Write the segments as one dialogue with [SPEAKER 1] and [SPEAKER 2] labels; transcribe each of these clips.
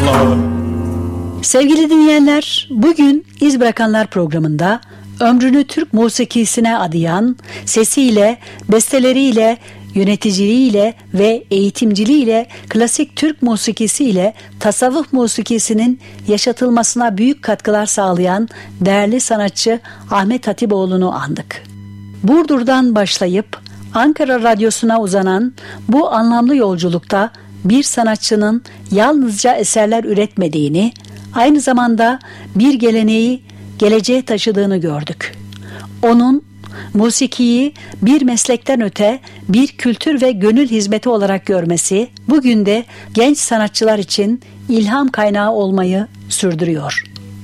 [SPEAKER 1] Allah.
[SPEAKER 2] Sevgili dinleyenler, bugün İz Bırakanlar programında ömrünü Türk musikisine adayan, sesiyle, besteleriyle, yöneticiliğiyle ve eğitimciliğiyle klasik Türk musikisiyle tasavvuf musikisinin yaşatılmasına büyük katkılar sağlayan değerli sanatçı Ahmet Hatipoğlu'nu andık. Burdur'dan başlayıp Ankara Radyosu'na uzanan bu anlamlı yolculukta bir sanatçının yalnızca eserler üretmediğini, aynı zamanda bir geleneği geleceğe taşıdığını gördük. Onun musikiyi bir meslekten öte bir kültür ve gönül hizmeti olarak görmesi bugün de genç sanatçılar için ilham kaynağı olmayı sürdürüyor.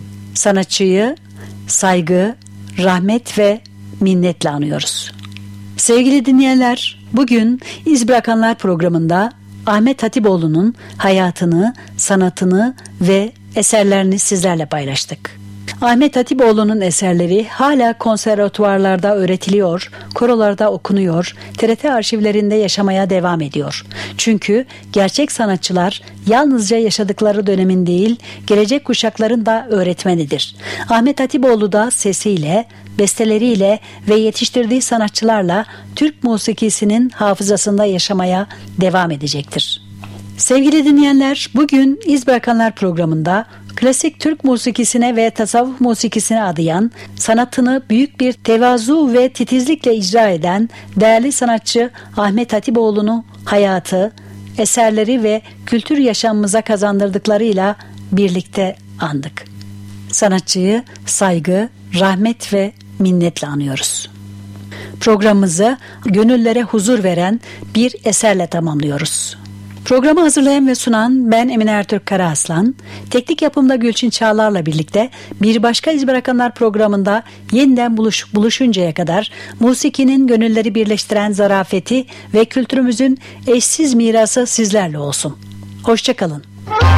[SPEAKER 2] Sanatçıyı saygı, rahmet ve minnetle anıyoruz. Sevgili dinleyenler, bugün İz Bırakanlar programında Ahmet Hatipoğlu'nun hayatını, sanatını ve eserlerini sizlerle paylaştık. Ahmet Hatipoğlu'nun eserleri hala konservatuvarlarda öğretiliyor, korolarda okunuyor, TRT arşivlerinde yaşamaya devam ediyor. Çünkü gerçek sanatçılar yalnızca yaşadıkları dönemin değil, gelecek kuşakların da öğretmenidir. Ahmet Hatipoğlu da sesiyle, besteleriyle ve yetiştirdiği sanatçılarla Türk musikisinin hafızasında yaşamaya devam edecektir. Sevgili dinleyenler, bugün İz Bırakanlar programında klasik Türk musikisine ve tasavvuf musikisine adayan, sanatını büyük bir tevazu ve titizlikle icra eden değerli sanatçı Ahmet Hatipoğlu'nu hayatı, eserleri ve kültür yaşamımıza kazandırdıklarıyla birlikte andık. Sanatçıyı saygı, rahmet ve minnetle anıyoruz. Programımızı gönüllere huzur veren bir eserle tamamlıyoruz. Programı hazırlayan ve sunan ben Emine Ertürk Karaaslan, teknik yapımda Gülçin Çağlar'la birlikte bir başka İz Bırakanlar programında yeniden buluşuncaya kadar musikinin gönülleri birleştiren zarafeti ve kültürümüzün eşsiz mirası sizlerle olsun. Hoşça kalın.